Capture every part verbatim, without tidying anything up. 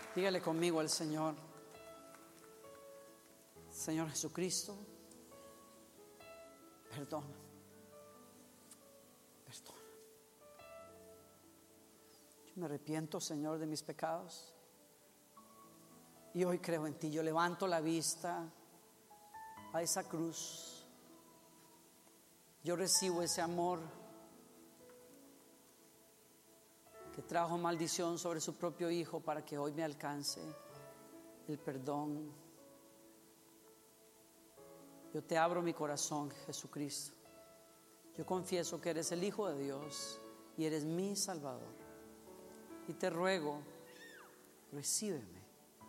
Dígale conmigo al Señor: Señor Jesucristo, perdona, perdona. Yo me arrepiento, Señor, de mis pecados y hoy creo en ti. Yo levanto la vista a esa cruz. Yo recibo ese amor que trajo maldición sobre su propio Hijo para que hoy me alcance el perdón. Yo te abro mi corazón, Jesucristo. Yo confieso que eres el Hijo de Dios y eres mi Salvador. Y te ruego, recíbeme.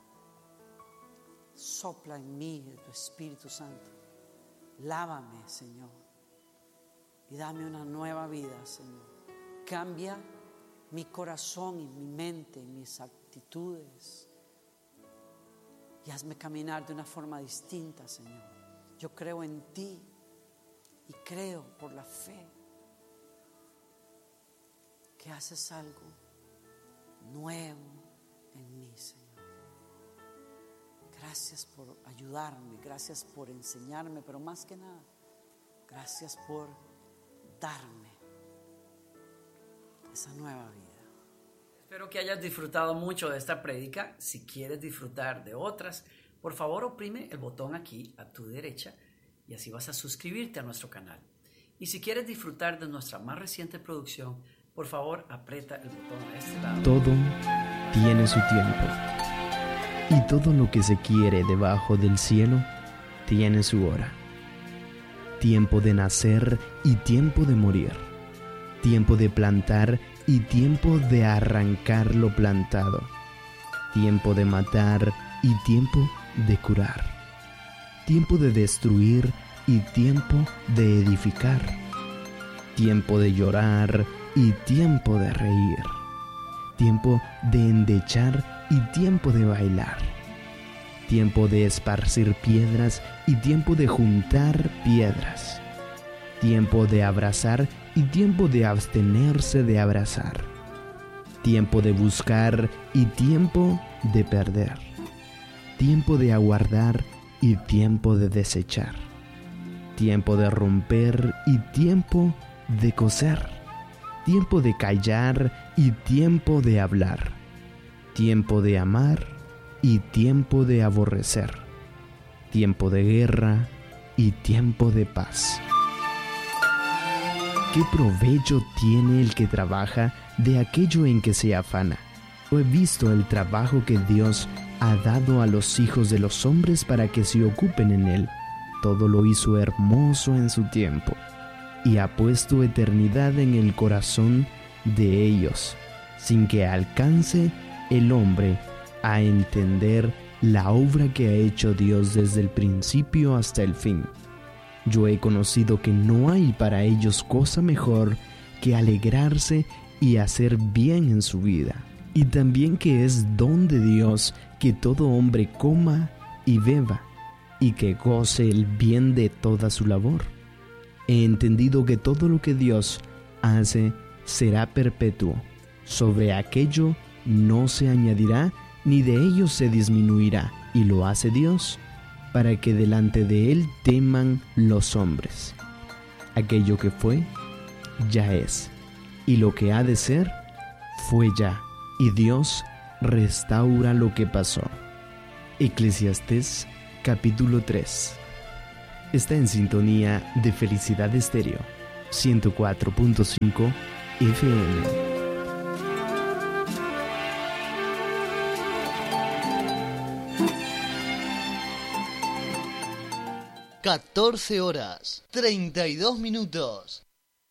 Sopla en mí tu Espíritu Santo. Lávame, Señor, y dame una nueva vida, Señor. Cambia mi corazón y mi mente y mis actitudes y hazme caminar de una forma distinta, Señor. Yo creo en ti y creo por la fe que haces algo nuevo en mí, Señor. Gracias por ayudarme, gracias por enseñarme, pero más que nada, gracias por darme esa nueva vida. Espero que hayas disfrutado mucho de esta prédica. Si quieres disfrutar de otras, por favor oprime el botón aquí a tu derecha y así vas a suscribirte a nuestro canal. Y si quieres disfrutar de nuestra más reciente producción, por favor aprieta el botón a este lado. Todo tiene su tiempo y todo lo que se quiere debajo del cielo tiene su hora. Tiempo de nacer y tiempo de morir. Tiempo de plantar y tiempo de arrancar lo plantado. Tiempo de matar y tiempo de curar. Tiempo de destruir y tiempo de edificar. Tiempo de llorar y tiempo de reír. Tiempo de endechar y tiempo de bailar. Tiempo de esparcir piedras y tiempo de juntar piedras. Tiempo de abrazar y tiempo de abstenerse de abrazar. Tiempo de buscar y tiempo de perder. Tiempo de aguardar y tiempo de desechar. Tiempo de romper y tiempo de coser. Tiempo de callar y tiempo de hablar. Tiempo de amar y tiempo de aborrecer. Tiempo de guerra y tiempo de paz. ¿Qué provecho tiene el que trabaja de aquello en que se afana? Yo he visto el trabajo que Dios ha dado a los hijos de los hombres para que se ocupen en él. Todo lo hizo hermoso en su tiempo y ha puesto eternidad en el corazón de ellos, sin que alcance el hombre a entender la obra que ha hecho Dios desde el principio hasta el fin. Yo he conocido que no hay para ellos cosa mejor que alegrarse y hacer bien en su vida, y también que es don de Dios que todo hombre coma y beba, y que goce el bien de toda su labor. He entendido que todo lo que Dios hace será perpetuo, sobre aquello no se añadirá, ni de ello se disminuirá, y lo hace Dios, para que delante de él teman los hombres. Aquello que fue, ya es, y lo que ha de ser, fue ya, y Dios restaura lo que pasó. Eclesiastés capítulo tres. Está en sintonía de Felicidad Estéreo, ciento cuatro punto cinco F M. catorce horas, treinta y dos minutos.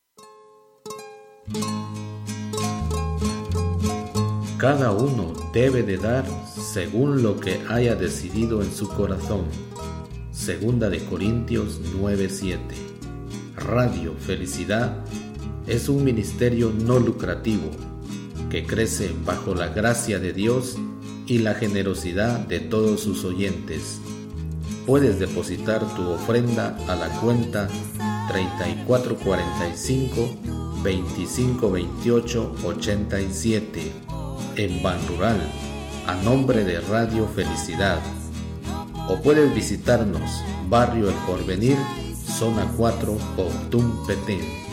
Cada uno debe de dar según lo que haya decidido en su corazón. Segunda de Corintios nueve siete. Radio Felicidad es un ministerio no lucrativo que crece bajo la gracia de Dios y la generosidad de todos sus oyentes. Puedes depositar tu ofrenda a la cuenta treinta y cuatro cuarenta y cinco, veinticinco veintiocho ochenta y siete en Ban Rural, a nombre de Radio Felicidad. O puedes visitarnos, Barrio El Porvenir, Zona cuatro, Octum, Petén.